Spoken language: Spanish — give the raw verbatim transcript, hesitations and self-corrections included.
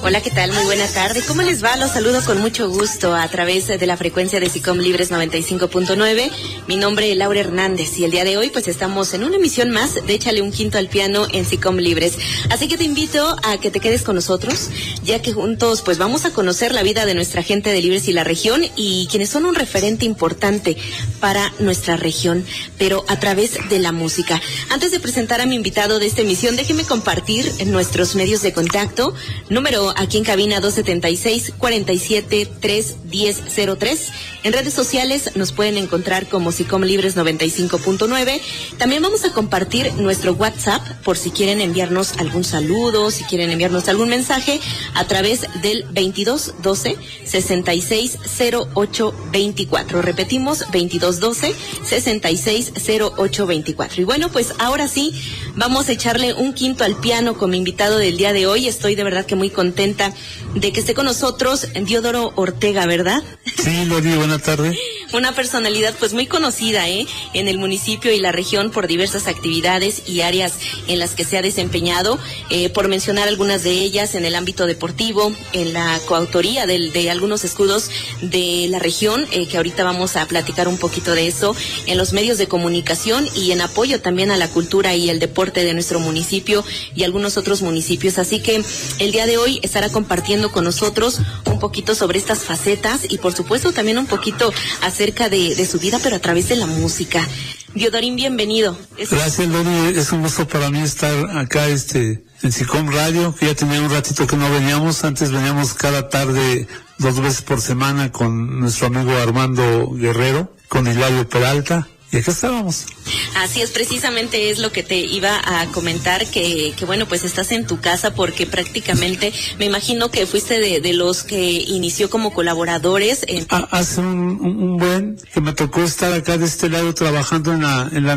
Hola, ¿qué tal? Muy buena tarde. ¿Cómo les va? Los saludo con mucho gusto a través de la frecuencia de SICOM Libres noventa y cinco punto nueve. Mi nombre es Laura Hernández y el día de hoy pues estamos en una emisión más de Échale un Quinto al Piano en SICOM Libres. Así que te invito a que te quedes con nosotros, ya que juntos pues vamos a conocer la vida de nuestra gente de Libres y la región y quienes son un referente importante para nuestra región, pero a través de la música. Antes de presentar a mi invitado de esta emisión, déjeme compartir en nuestros medios de contacto. Número aquí en cabina dos setenta y seis, cuarenta y siete, tres diez cero tres. En redes sociales nos pueden encontrar como SICOM Libres noventa y cinco punto nueve. También vamos a compartir nuestro WhatsApp por si quieren enviarnos algún saludo, si quieren enviarnos algún mensaje a través del veintidós doce, sesenta y seis cero ocho veinticuatro. Repetimos, veintidós doce, sesenta y seis cero ocho veinticuatro. Y bueno, pues ahora sí, vamos a echarle un quinto al piano con mi invitado del día de hoy. Estoy de verdad que muy contenta de que esté con nosotros Diodoro Ortega, ¿verdad? Sí, Lori, buena tarde. Una personalidad pues muy conocida ¿eh? en el municipio y la región por diversas actividades y áreas en las que se ha desempeñado, eh, por mencionar algunas de ellas en el ámbito deportivo, en la coautoría del, de algunos escudos de la región, eh, que ahorita vamos a platicar un poquito de eso, en los medios de comunicación y en apoyo también a la cultura y el deporte de nuestro municipio y algunos otros municipios. Así que el día de hoy estará compartiendo con nosotros un poquito sobre estas facetas y por supuesto también un poquito acerca de, de su vida, pero a través de la música. Diodorín, bienvenido. Es... Gracias, Lori, es un gusto para mí estar acá este en SICOM Radio, que ya tenía un ratito que no veníamos. Antes veníamos cada tarde, dos veces por semana, con nuestro amigo Armando Guerrero, con Hilario Peralta. Y acá estábamos. Así es, precisamente es lo que te iba a comentar, que, que bueno, pues estás en tu casa porque prácticamente me imagino que fuiste de, de los que inició como colaboradores. En... Hace un, un, un buen que me tocó estar acá de este lado trabajando en la, en la